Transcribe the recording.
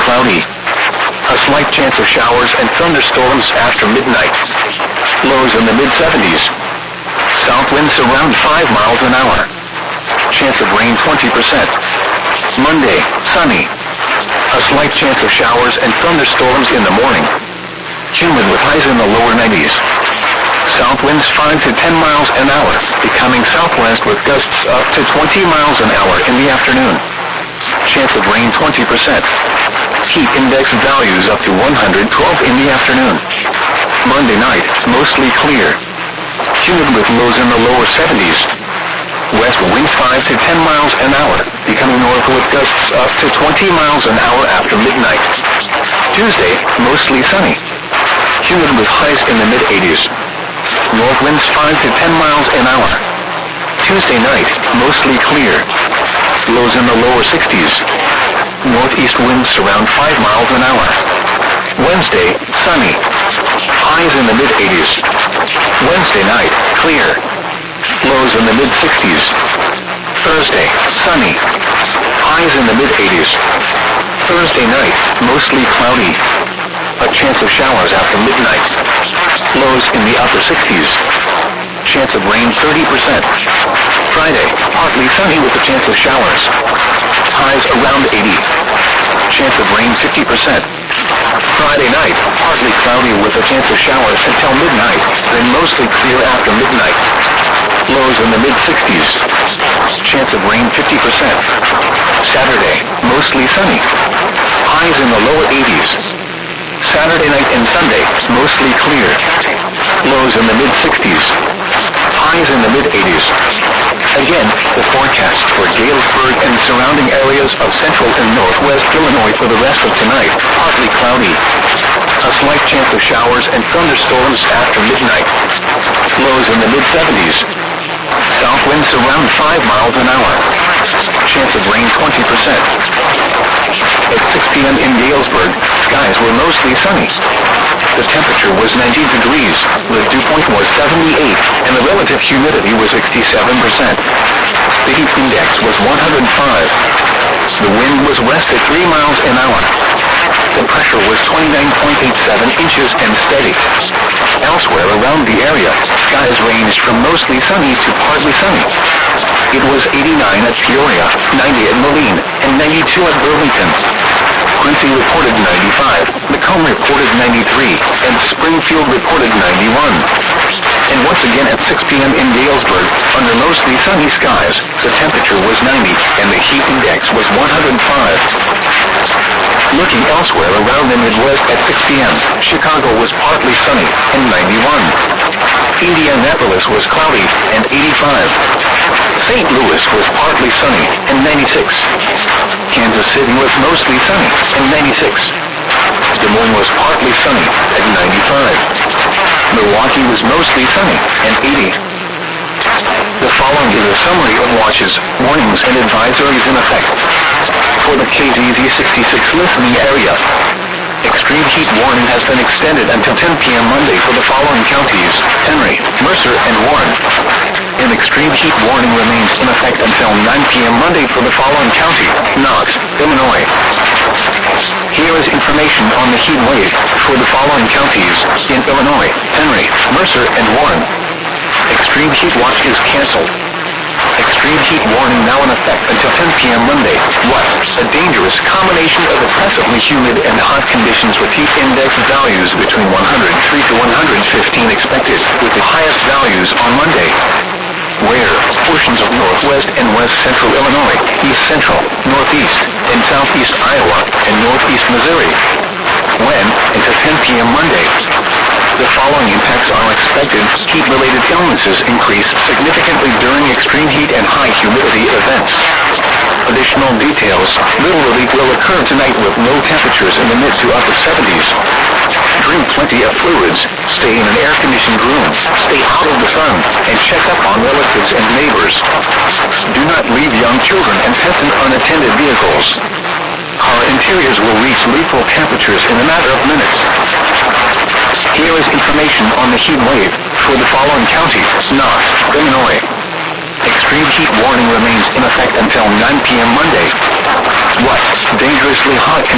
cloudy. A slight chance of showers and thunderstorms after midnight. Lows in the mid-70s. South winds around 5 miles an hour. Chance of rain 20%. Monday, sunny. A slight chance of showers and thunderstorms in the morning. Humid with highs in the lower 90s. South winds 5 to 10 miles an hour, becoming southwest with gusts up to 20 miles an hour in the afternoon. Chance of rain 20%. Heat index values up to 112 in the afternoon. Monday night, mostly clear. Humid with lows in the lower 70s. West winds 5 to 10 miles an hour, becoming north with gusts up to 20 miles an hour after midnight. Tuesday, mostly sunny. Humid with highs in the mid-80s. North winds 5 to 10 miles an hour. Tuesday night, mostly clear. Lows in the lower 60s. Northeast winds around 5 miles an hour. Wednesday, sunny. Highs in the mid-80s. Wednesday night, clear. Lows in the mid-60s. Thursday, sunny. Highs in the mid-80s. Thursday night, mostly cloudy. A chance of showers after midnight. Lows in the upper 60s. Chance of rain 30%. Friday, partly sunny with a chance of showers. Highs around 80. Chance of rain 50%. Friday night, partly cloudy with a chance of showers until midnight, then mostly clear after midnight. Lows in the mid-60s. Chance of rain 50%. Saturday, mostly sunny. Highs in the lower 80s. Saturday night and Sunday, mostly clear. Lows in the mid-60s. Highs in the mid-80s. Again, the forecast for Galesburg and surrounding areas of central and northwest Illinois for the rest of tonight, partly cloudy. A slight chance of showers and thunderstorms after midnight. Lows in the mid-70s. South winds around 5 miles an hour. Chance of rain 20%. At 6 p.m. in Galesburg, skies were mostly sunny. The temperature was 90 degrees, the dew point was 78, and the relative humidity was 67%. The heat index was 105. The wind was west at 3 miles an hour. The pressure was 29.87 inches and steady. Elsewhere around the area, skies ranged from mostly sunny to partly sunny. It was 89 at Peoria, 90 at Moline, and 92 at Burlington. Quincy reported 95, Macomb reported 93, and Springfield reported 91. And once again at 6 p.m. in Galesburg, under mostly sunny skies, the temperature was 90, and the heat index was 105. Looking elsewhere around the Midwest at 6 p.m., Chicago was partly sunny and 91. Indianapolis was cloudy and 85. St. Louis was partly sunny and 96. Kansas City was mostly sunny and 96. Des Moines was partly sunny at 95. Milwaukee was mostly sunny and 80. The following is a summary of watches, warnings, and advisories in effect for the KZZ 66 listening area. Extreme heat warning has been extended until 10 p.m. Monday for the following counties: Henry, Mercer, and Warren. An extreme heat warning remains in effect until 9 p.m. Monday for the following county: Knox, Illinois. Here is information on the heat wave for the following counties in Illinois: Henry, Mercer, and Warren. Extreme heat watch is canceled. Extreme heat warning now in effect until 10 p.m. Monday. What? A dangerous combination of oppressively humid and hot conditions with heat index values between 103 to 115 expected, with the highest values on Monday. Where? Portions of northwest and west central Illinois, east central, northeast, and southeast Iowa, and northeast Missouri. When? Until 10 p.m. Monday. The following impacts are expected. Heat-related illnesses increase significantly during extreme heat and high humidity events. Additional details. Little relief will occur tonight with low temperatures in the mid to upper 70s. Drink plenty of fluids. Stay in an air-conditioned room. Stay out of the sun. And check up on relatives and neighbors. Do not leave young children and pets in unattended vehicles. Car interiors will reach lethal temperatures in a matter of minutes. Here is information on the heat wave for the following counties: Knox, Illinois. Extreme heat warning remains in effect until 9 p.m. Monday. What? Dangerously hot